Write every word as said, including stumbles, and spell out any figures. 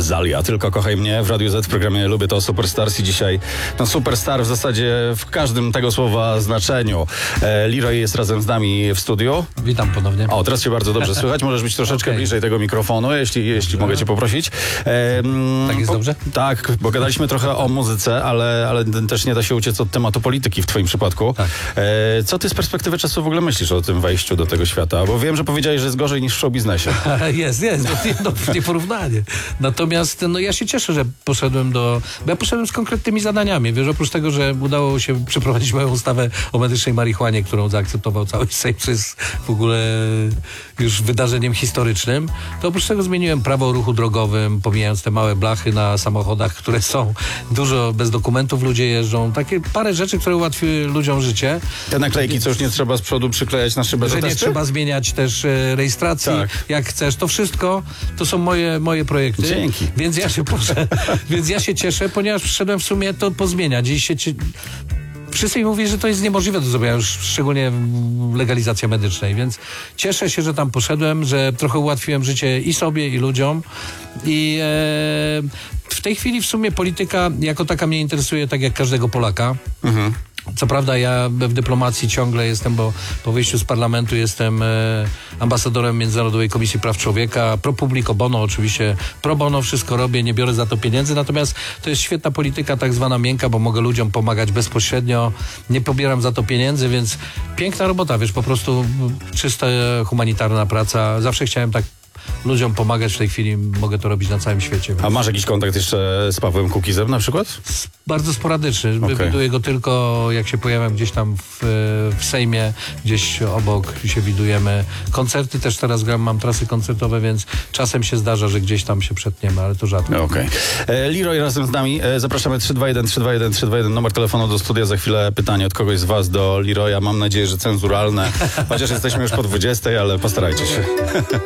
Azalia, tylko kochaj mnie w Radiu Z w programie Lubię to Superstars i dzisiaj no superstar w zasadzie w każdym tego słowa znaczeniu. E, Leroy jest razem z nami w studiu. Witam ponownie. O, teraz cię bardzo dobrze słychać. Możesz być troszeczkę Okay. bliżej tego mikrofonu, jeśli, jeśli mogę cię poprosić. E, tak jest po, dobrze? Tak, bo gadaliśmy trochę o muzyce, ale, ale też nie da się uciec od tematu polityki w twoim przypadku. Tak. E, co ty z perspektywy czasu w ogóle myślisz o tym wejściu do tego świata? Bo wiem, że powiedziałeś, że jest gorzej niż w showbiznesie. Jest, jest, no, nie porównanie. Natomiast no, ja się cieszę, że poszedłem do... Bo ja poszedłem z konkretnymi zadaniami. Wiesz, oprócz tego, że udało się przeprowadzić moją ustawę o medycznej marihuanie, którą zaakceptował cały Sejm, przez w ogóle już wydarzeniem historycznym, to oprócz tego zmieniłem prawo o ruchu drogowym, pomijając te małe blachy na samochodach, które są dużo bez dokumentów, ludzie jeżdżą. Takie parę rzeczy, które ułatwiły ludziom życie. Te naklejki, co już nie trzeba z przodu przyklejać na szybę, że to nie też ty? trzeba zmieniać też e, rejestracji, Tak. jak chcesz. To wszystko to są moje, moje projekty. Dzięki. Więc ja się proszę, więc ja się cieszę, ponieważ przyszedłem w sumie to pozmieniać. Dziś się cie... Wszyscy mi mówią, że to jest niemożliwe do zrobienia, już szczególnie legalizacja medycznej, więc cieszę się, że tam poszedłem, że trochę ułatwiłem życie i sobie, i ludziom. I e, w tej chwili w sumie polityka jako taka mnie interesuje, tak jak każdego Polaka. Mhm. Co prawda ja w dyplomacji ciągle jestem, bo po wyjściu z parlamentu jestem e, ambasadorem Międzynarodowej Komisji Praw Człowieka, pro publico bono oczywiście, pro bono wszystko robię, nie biorę za to pieniędzy, natomiast to jest świetna polityka tak zwana miękka, bo mogę ludziom pomagać bezpośrednio, nie pobieram za to pieniędzy, więc piękna robota, wiesz, po prostu czysta humanitarna praca, zawsze chciałem tak ludziom pomagać, w tej chwili mogę to robić na całym świecie. A masz jakiś kontakt jeszcze z Pawłem Kukizem na przykład? Bardzo sporadyczny. Okay. Widuję go tylko, jak się pojawiam gdzieś tam w, w Sejmie, gdzieś obok się widujemy. Koncerty też teraz gram, mam trasy koncertowe, więc czasem się zdarza, że gdzieś tam się przetniemy, ale to rzadko. Okej. Okay. Leroy razem z nami. E, zapraszamy trzy dwa jeden, trzy dwa jeden, trzy dwa jeden, numer telefonu do studia. Za chwilę pytanie od kogoś z was do Leroya. Mam nadzieję, że cenzuralne, chociaż jesteśmy już po dwudziestej, ale postarajcie się.